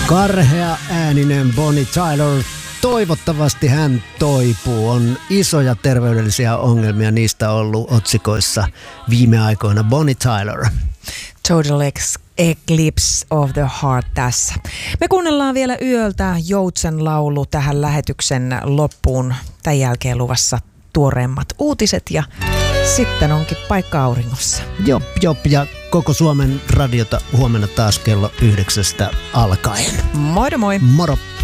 Karhea ääninen Bonnie Tyler. Toivottavasti hän toipuu. On isoja terveydellisiä ongelmia, niistä on ollut otsikoissa viime aikoina. Bonnie Tyler. Total Eclipse of the Heart tässä. Me kuunnellaan vielä yöltä Joutsen laulu tähän lähetyksen loppuun. Tämän jälkeen luvassa tuoreimmat uutiset ja sitten onkin paikka auringossa. Jop, ja koko Suomen radiota huomenna taas kello 9 alkaen. Moi moi! Moro!